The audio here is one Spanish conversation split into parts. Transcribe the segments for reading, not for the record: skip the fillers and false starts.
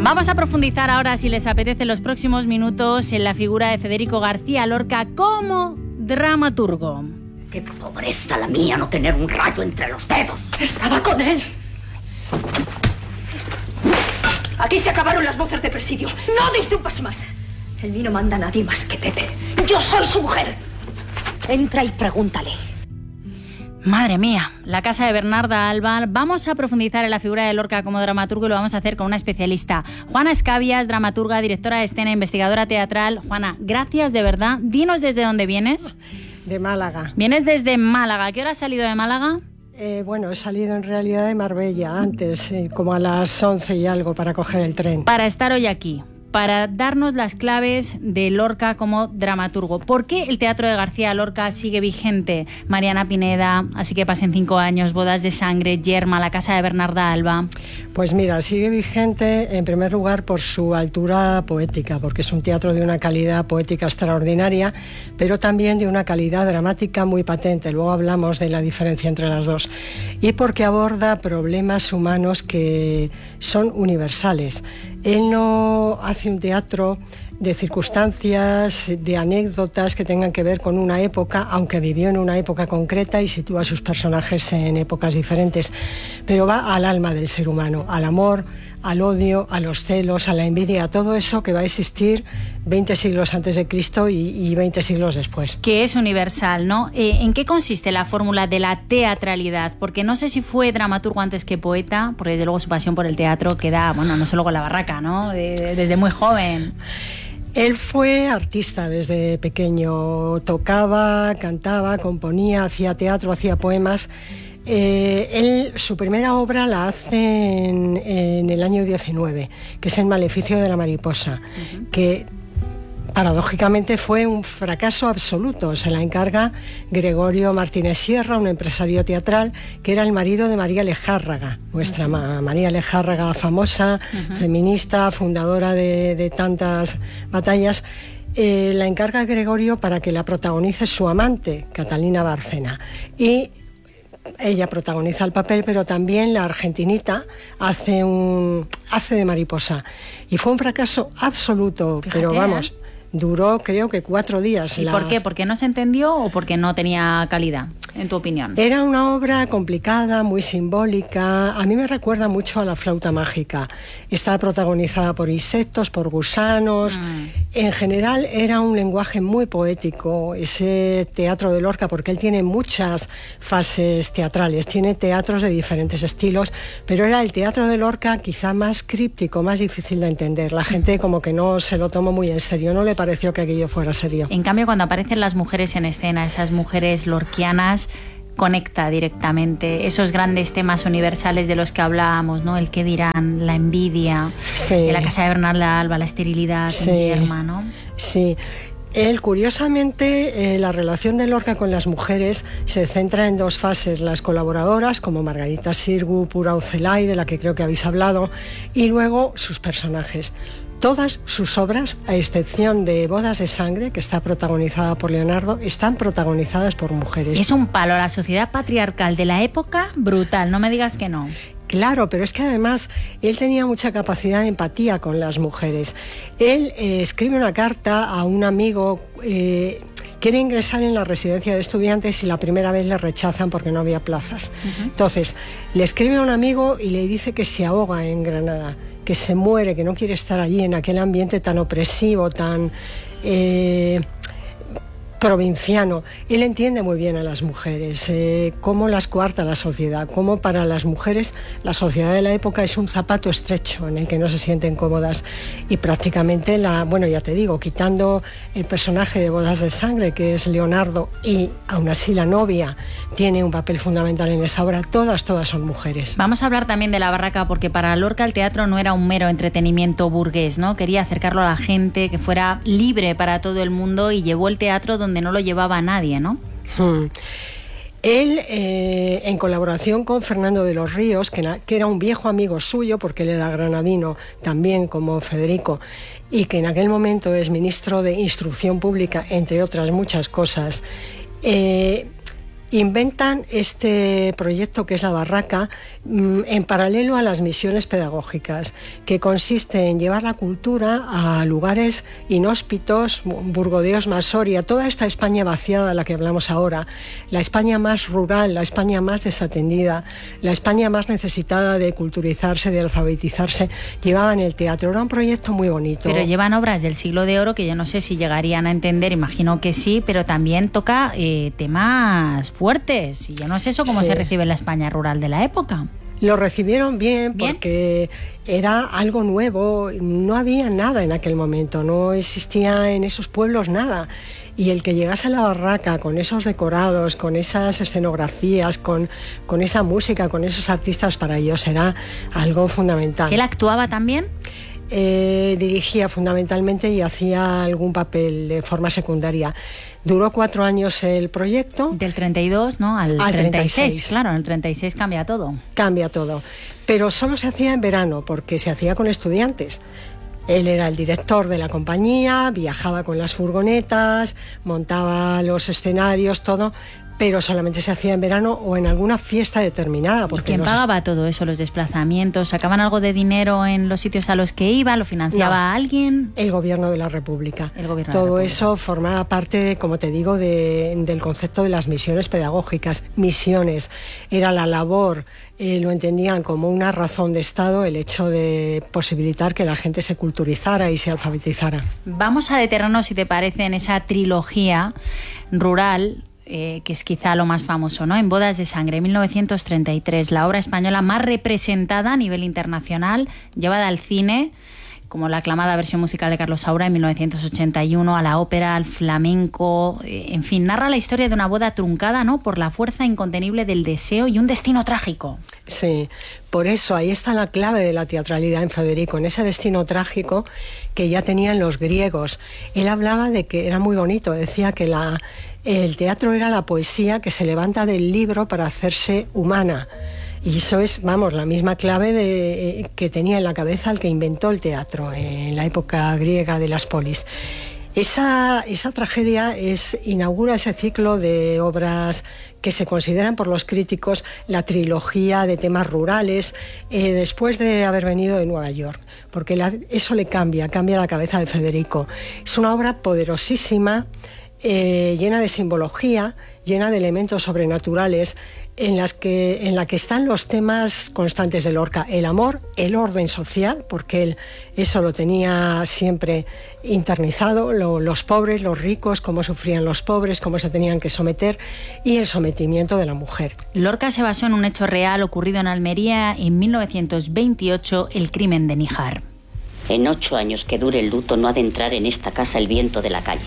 Vamos a profundizar ahora, si les apetece, en los próximos minutos en la figura de Federico García Lorca como dramaturgo. Qué pobreza la mía no tener un rayo entre los dedos. Estaba con él. Aquí se acabaron las voces de presidio. No diste un paso más. En mí no manda nadie más que Pepe. Yo soy su mujer. Entra y pregúntale. Madre mía, la casa de Bernarda Alba. Vamos a profundizar en la figura de Lorca como dramaturgo y lo vamos a hacer con una especialista. Juana Escabias, dramaturga, directora de escena, investigadora teatral. Juana, gracias de verdad. Dinos desde dónde vienes. De Málaga. Vienes desde Málaga. ¿A qué hora has salido de Málaga? Bueno, he salido en realidad de Marbella antes, como a las 11 y algo, para coger el tren. Para estar hoy aquí, para darnos las claves de Lorca como dramaturgo. ¿Por qué el teatro de García Lorca sigue vigente? Mariana Pineda, Así que pasen 5 años, Bodas de sangre, Yerma, La casa de Bernarda Alba. Pues mira, sigue vigente en primer lugar por su altura poética, porque es un teatro de una calidad poética extraordinaria, pero también de una calidad dramática muy patente. Luego hablamos de la diferencia entre las dos. Y porque aborda problemas humanos que son universales. Él no hace un teatro de circunstancias, de anécdotas que tengan que ver con una época, aunque vivió en una época concreta y sitúa a sus personajes en épocas diferentes, pero va al alma del ser humano, al amor, al odio, a los celos, a la envidia, a todo eso que va a existir 20 siglos antes de Cristo y 20 siglos después. Que es universal, ¿no? ¿En qué consiste la fórmula de la teatralidad? Porque no sé si fue dramaturgo antes que poeta, porque desde luego su pasión por el teatro queda, bueno, no solo con la barraca, ¿no? Desde muy joven. Él fue artista desde pequeño, tocaba, cantaba, componía, hacía teatro, hacía poemas. Su primera obra la hace en el año 19, que es El maleficio de la mariposa, que paradójicamente fue un fracaso absoluto. Se la encarga Gregorio Martínez Sierra, un empresario teatral, que era el marido de María Lejárraga, nuestra María Lejárraga famosa, feminista, fundadora de tantas batallas. La encarga Gregorio para que la protagonice su amante, Catalina Bárcena. Y ella protagoniza el papel, pero también la argentinita hace de mariposa. Y fue un fracaso absoluto. Fíjate, pero vamos, duró creo que 4 días. ¿Y por qué? ¿Porque no se entendió o porque no tenía calidad, en tu opinión? Era una obra complicada, muy simbólica. A mí me recuerda mucho a La flauta mágica. Está protagonizada por insectos, por gusanos. En general era un lenguaje muy poético, ese teatro de Lorca, porque él tiene muchas fases teatrales, tiene teatros de diferentes estilos, pero era el teatro de Lorca quizá más críptico, más difícil de entender. La gente como que no se lo tomó muy en serio, no le pareció que aquello fuera serio. En cambio, cuando aparecen las mujeres en escena, esas mujeres lorquianas, conecta directamente esos grandes temas universales de los que hablábamos, ¿no? El qué dirán, la envidia, sí. La casa de Bernarda Alba, la esterilidad, sí. en Yerma, ¿no? Sí. Él, curiosamente, la relación de Lorca con las mujeres se centra en 2 fases: las colaboradoras, como Margarita Sirgu, Pura Ucelay, de la que creo que habéis hablado, y luego sus personajes. Todas sus obras, a excepción de Bodas de sangre, que está protagonizada por Leonardo, están protagonizadas por mujeres. Es un palo a la sociedad patriarcal de la época brutal, no me digas que no. Claro, pero es que además él tenía mucha capacidad de empatía con las mujeres. Él escribe una carta a un amigo, quiere ingresar en la residencia de estudiantes y la primera vez le rechazan porque no había plazas. Entonces, le escribe a un amigo y le dice que se ahoga en Granada, que se muere, que no quiere estar allí en aquel ambiente tan opresivo, tan provinciano. Él entiende muy bien a las mujeres, cómo las coarta la sociedad, cómo para las mujeres la sociedad de la época es un zapato estrecho en el que no se sienten cómodas, y prácticamente bueno, ya te digo, quitando el personaje de Bodas de sangre, que es Leonardo, y aún así la novia tiene un papel fundamental en esa obra, todas son mujeres. Vamos a hablar también de la barraca, porque para Lorca el teatro no era un mero entretenimiento burgués, ¿no? Quería acercarlo a la gente, que fuera libre para todo el mundo, y llevó el teatro donde no lo llevaba a nadie, ¿no? Él, en colaboración con Fernando de los Ríos, que era un viejo amigo suyo, porque él era granadino también como Federico, y que en aquel momento es ministro de Instrucción Pública, entre otras muchas cosas, inventan este proyecto que es la barraca en paralelo a las misiones pedagógicas, que consiste en llevar la cultura a lugares inhóspitos, Burgodeos, Soria, toda esta España vaciada de la que hablamos ahora, la España más rural, la España más desatendida, la España más necesitada de culturizarse, de alfabetizarse, llevaban el teatro. Era un proyecto muy bonito. Pero llevan obras del siglo de oro que yo no sé si llegarían a entender, imagino que sí, pero también toca temas fuertes, y yo no sé eso cómo se recibe en la España rural de la época. Lo recibieron bien porque era algo nuevo, no había nada en aquel momento, no existía en esos pueblos nada. Y el que llegase a la barraca con esos decorados, con esas escenografías, con esa música, con esos artistas, para ellos era algo fundamental. ¿Él actuaba también? Dirigía fundamentalmente y hacía algún papel de forma secundaria. Duró 4 años el proyecto. Del 32, ¿no? Al 36. Claro, en el 36 cambia todo. Cambia todo. Pero solo se hacía en verano, porque se hacía con estudiantes. Él era el director de la compañía, viajaba con las furgonetas, montaba los escenarios, todo, pero solamente se hacía en verano o en alguna fiesta determinada. Porque ¿y quién pagaba todo eso, los desplazamientos? ¿Sacaban algo de dinero en los sitios a los que iba? ¿Lo financiaba alguien? El Gobierno de la República. El Gobierno todo de la República. Eso formaba parte, como te digo, del concepto de las misiones pedagógicas. Misiones. Era la labor, lo entendían como una razón de Estado, el hecho de posibilitar que la gente se culturizara y se alfabetizara. Vamos a detenernos, si te parece, en esa trilogía rural, que es quizá lo más famoso, ¿no? En Bodas de Sangre, 1933, la obra española más representada a nivel internacional, llevada al cine, como la aclamada versión musical de Carlos Saura en 1981, a la ópera, al flamenco, en fin, narra la historia de una boda truncada, ¿no?, por la fuerza incontenible del deseo y un destino trágico. Sí, por eso ahí está la clave de la teatralidad en Federico, en ese destino trágico que ya tenían los griegos. Él hablaba de que era muy bonito, decía que el teatro era la poesía que se levanta del libro para hacerse humana. Y eso es, vamos, la misma clave que tenía en la cabeza el que inventó el teatro en la época griega de las polis. Esa tragedia inaugura ese ciclo de obras que se consideran por los críticos la trilogía de temas rurales, después de haber venido de Nueva York, porque eso le cambia la cabeza de Federico. Es una obra poderosísima, llena de simbología, llena de elementos sobrenaturales, en la que están los temas constantes de Lorca: el amor, el orden social, porque él eso lo tenía siempre internizado, los pobres, los ricos, cómo sufrían los pobres, cómo se tenían que someter, y el sometimiento de la mujer. Lorca se basó en un hecho real ocurrido en Almería en 1928, el crimen de Níjar. En 8 años que dure el luto no ha de entrar en esta casa el viento de la calle.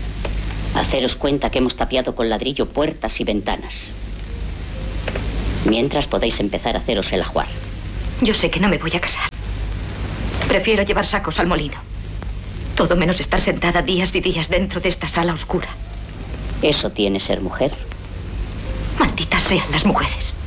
Haceros cuenta que hemos tapiado con ladrillo puertas y ventanas. Mientras podéis empezar a haceros el ajuar. Yo sé que no me voy a casar. Prefiero llevar sacos al molino. Todo menos estar sentada días y días dentro de esta sala oscura. ¿Eso tiene ser mujer? Malditas sean las mujeres.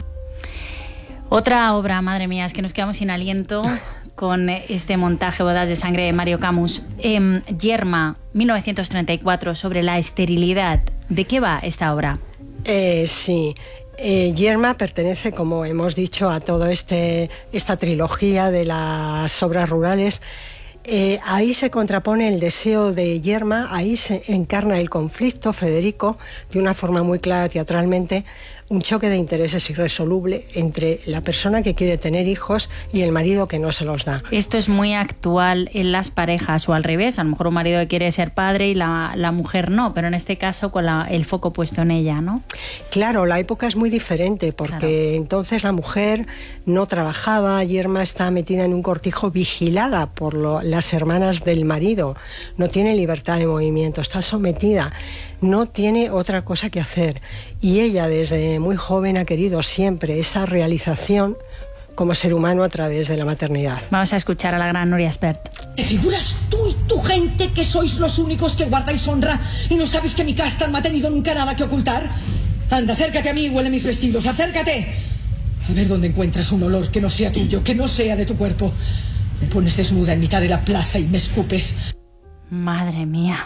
Otra obra, madre mía, es que nos quedamos sin aliento con este montaje Bodas de Sangre de Mario Camus. Yerma, 1934, sobre la esterilidad. ¿De qué va esta obra? Sí. Yerma pertenece, como hemos dicho, a toda esta trilogía de las obras rurales. Ahí se contrapone el deseo de Yerma, ahí se encarna el conflicto, Federico, de una forma muy clara teatralmente, un choque de intereses irresoluble entre la persona que quiere tener hijos y el marido que no se los da. Esto es muy actual en las parejas, o al revés, a lo mejor un marido que quiere ser padre y la mujer no, pero en este caso con el foco puesto en ella, ¿no? Claro, la época es muy diferente, porque entonces la mujer no trabajaba, Yerma está metida en un cortijo vigilada por las hermanas del marido, no tiene libertad de movimiento, está sometida, no tiene otra cosa que hacer, y ella desde muy joven ha querido siempre esa realización como ser humano a través de la maternidad. Vamos a escuchar a la gran Núria Espert. ¿Te figuras tú y tu gente que sois los únicos que guardáis honra y no sabéis que mi casta no ha tenido nunca nada que ocultar? Anda, acércate a mí, huele mis vestidos, acércate. A ver dónde encuentras un olor que no sea tuyo, que no sea de tu cuerpo. Me pones desnuda en mitad de la plaza y me escupes. Madre mía,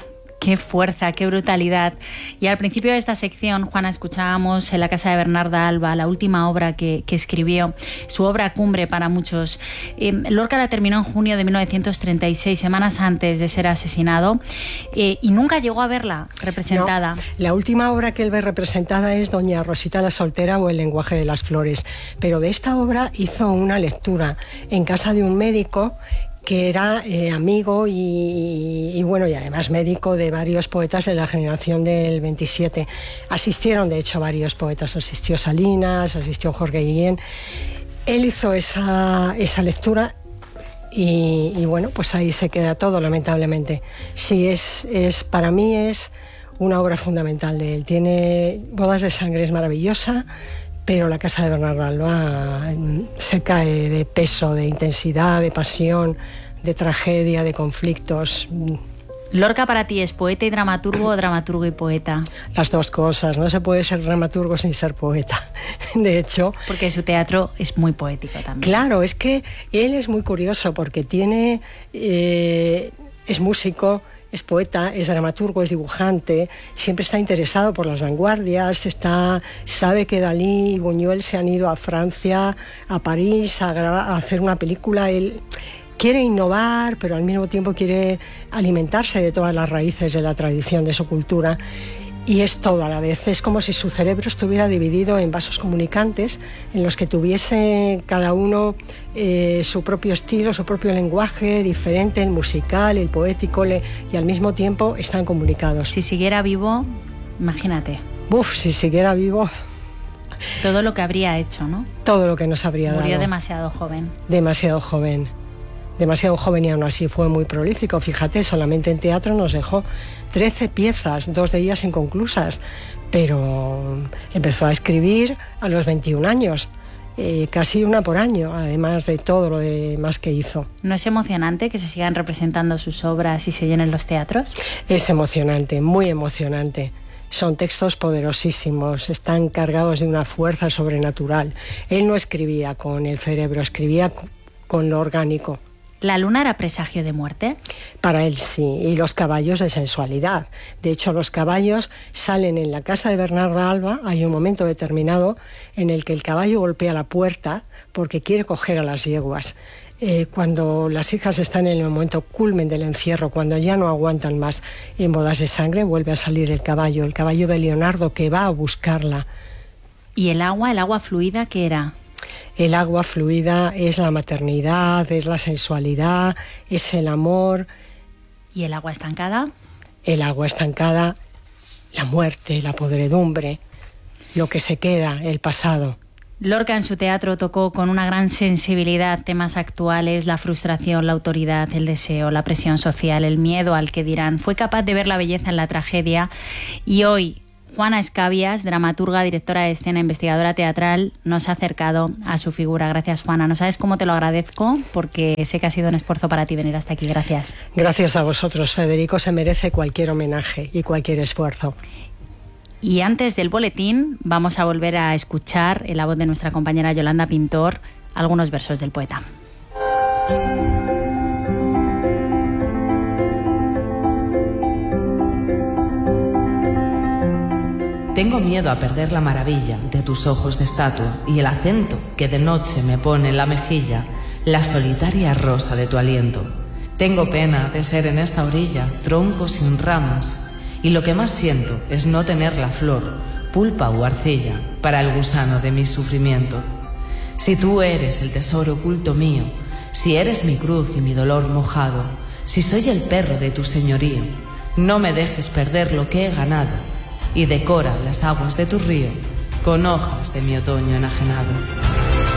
Qué fuerza, qué brutalidad. Y al principio de esta sección, Juana, escuchábamos en la casa de Bernarda Alba, la última obra que escribió, su obra cumbre para muchos. Lorca la terminó en junio de 1936, semanas antes de ser asesinado, y nunca llegó a verla representada. No, la última obra que él ve representada es Doña Rosita la Soltera o El lenguaje de las flores. Pero de esta obra hizo una lectura en casa de un médico que era amigo y bueno, y además médico de varios poetas de la generación del 27. Asistieron, de hecho, varios poetas. Asistió Salinas, asistió Jorge Guillén. Él hizo esa lectura y bueno, pues ahí se queda todo, lamentablemente. Sí, para mí es una obra fundamental de él. Tiene Bodas de sangre, es maravillosa, pero la casa de Bernarda Alba se cae de peso, de intensidad, de pasión, de tragedia, de conflictos. ¿Lorca para ti es poeta y dramaturgo o dramaturgo y poeta? Las dos cosas, no se puede ser dramaturgo sin ser poeta, de hecho. Porque su teatro es muy poético también. Claro, es que él es muy curioso porque es músico, es poeta, es dramaturgo, es dibujante, siempre está interesado por las vanguardias, sabe que Dalí y Buñuel se han ido a Francia, a París, a hacer una película. Él quiere innovar, pero al mismo tiempo quiere alimentarse de todas las raíces de la tradición, de su cultura. Y es todo a la vez, es como si su cerebro estuviera dividido en vasos comunicantes en los que tuviese cada uno su propio estilo, su propio lenguaje diferente, el musical, el poético, y al mismo tiempo están comunicados. Si siguiera vivo, imagínate. Si siguiera vivo... Todo lo que habría hecho, ¿no? Todo lo que nos habría dado. Murió demasiado joven. Demasiado joven y aún así fue muy prolífico. Fíjate, solamente en teatro nos dejó 13 piezas, 2 de ellas inconclusas, pero empezó a escribir a los 21 años, casi una por año, además de todo lo demás que hizo. ¿No es emocionante que se sigan representando sus obras y se llenen los teatros? Es emocionante, muy emocionante. Son textos poderosísimos, están cargados de una fuerza sobrenatural. Él no escribía con el cerebro, escribía con lo orgánico. ¿La luna era presagio de muerte? Para él sí, y los caballos de sensualidad. De hecho, los caballos salen en la casa de Bernarda Alba. Hay un momento determinado en el que el caballo golpea la puerta porque quiere coger a las yeguas. Cuando las hijas están en el momento culmen del encierro, cuando ya no aguantan más, en Bodas de sangre vuelve a salir el caballo de Leonardo que va a buscarla. ¿Y el agua fluida qué era? El agua fluida es la maternidad, es la sensualidad, es el amor. ¿Y el agua estancada? El agua estancada, la muerte, la podredumbre, lo que se queda, el pasado. Lorca en su teatro tocó con una gran sensibilidad temas actuales, la frustración, la autoridad, el deseo, la presión social, el miedo al que dirán. Fue capaz de ver la belleza en la tragedia y hoy Juana Escabias, dramaturga, directora de escena, investigadora teatral, nos ha acercado a su figura. Gracias, Juana. No sabes cómo te lo agradezco porque sé que ha sido un esfuerzo para ti venir hasta aquí. Gracias. Gracias a vosotros. Federico se merece cualquier homenaje y cualquier esfuerzo. Y antes del boletín vamos a volver a escuchar en la voz de nuestra compañera Yolanda Pintor algunos versos del poeta. Tengo miedo a perder la maravilla de tus ojos de estatua y el acento que de noche me pone en la mejilla, la solitaria rosa de tu aliento. Tengo pena de ser en esta orilla tronco sin ramas y lo que más siento es no tener la flor, pulpa o arcilla para el gusano de mi sufrimiento. Si tú eres el tesoro oculto mío, si eres mi cruz y mi dolor mojado, si soy el perro de tu señorío, no me dejes perder lo que he ganado y decora las aguas de tu río con hojas de mi otoño enajenado.